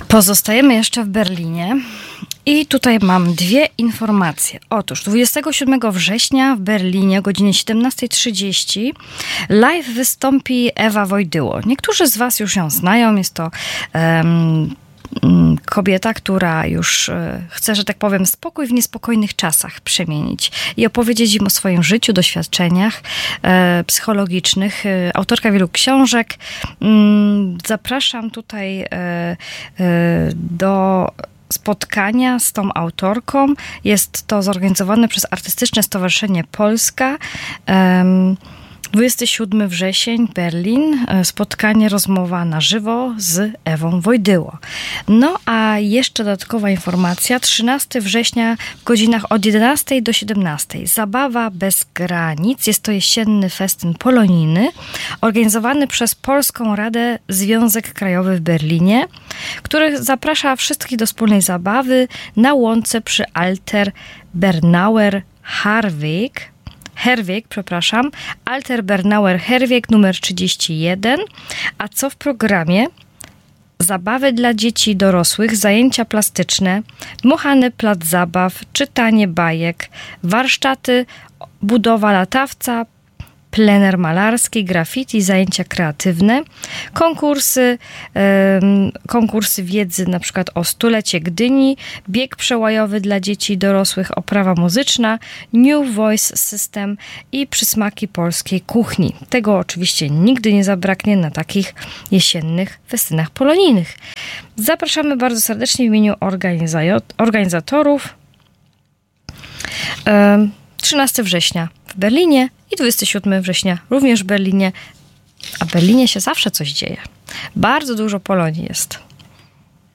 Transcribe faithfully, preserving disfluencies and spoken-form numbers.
Pozostajemy jeszcze w Berlinie i tutaj mam dwie informacje. Otóż dwudziestego siódmego września w Berlinie o godzinie siedemnasta trzydzieści live wystąpi Ewa Wojdyło. Niektórzy z was już ją znają. Jest to um, kobieta, która już chce, że tak powiem, spokój w niespokojnych czasach przemienić i opowiedzieć im o swoim życiu, doświadczeniach e, psychologicznych. Autorka wielu książek. Zapraszam tutaj e, e, do spotkania z tą autorką. Jest to zorganizowane przez Artystyczne Stowarzyszenie Polska. dwudziestego siódmego wrzesień, Berlin. Spotkanie, rozmowa na żywo z Ewą Wojdyło. No a jeszcze dodatkowa informacja. trzynastego września w godzinach od jedenastej do siedemnastej. Zabawa bez granic. Jest to jesienny festyn polonijny organizowany przez Polską Radę Związek Krajowy w Berlinie, który zaprasza wszystkich do wspólnej zabawy na łące przy Alter Bernauer Herweg. Herweg, przepraszam, Alter Bernauer Herweg numer trzydzieści jeden. A co w programie? Zabawy dla dzieci i dorosłych, zajęcia plastyczne, dmuchany plac zabaw, czytanie bajek, warsztaty, budowa latawca, plener malarski, graffiti, zajęcia kreatywne, konkursy, um, konkursy wiedzy na przykład o stulecie Gdyni, bieg przełajowy dla dzieci i dorosłych, oprawa muzyczna, New Voice System i przysmaki polskiej kuchni. Tego oczywiście nigdy nie zabraknie na takich jesiennych festynach polonijnych. Zapraszamy bardzo serdecznie w imieniu organizatorów. Um, trzynastego września w Berlinie i dwudziestego siódmego września również w Berlinie. A w Berlinie się zawsze coś dzieje. Bardzo dużo Polonii jest.